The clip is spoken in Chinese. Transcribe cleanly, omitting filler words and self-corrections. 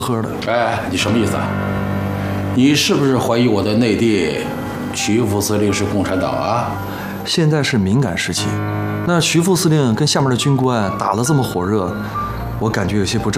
喝的。 哎，你什么意思啊？你是不是怀疑我的内地徐副司令是共产党啊？ 现在是敏感时期，那徐副司令跟下面的军官打得这么火热，我感觉有些不正。